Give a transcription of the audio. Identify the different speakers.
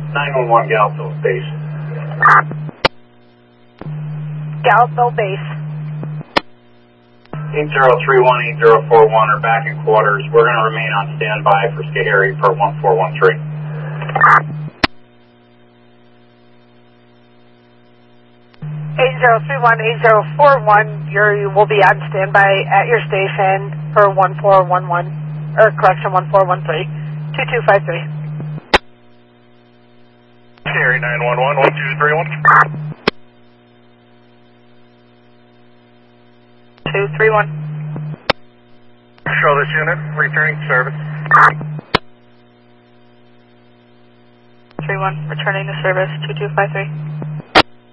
Speaker 1: 911 Gallup Base.
Speaker 2: Gallup Base.
Speaker 1: 8031, 8041 are back in quarters. We're going to remain on standby for Skahari per 1413.
Speaker 2: 8031, 8041, you will be on standby at your station for 1411, or correction, 1413, 2253.
Speaker 3: Skahari 911, 1231.
Speaker 2: 231.
Speaker 3: Show this unit, returning to service.
Speaker 2: 31, returning to service, 2253.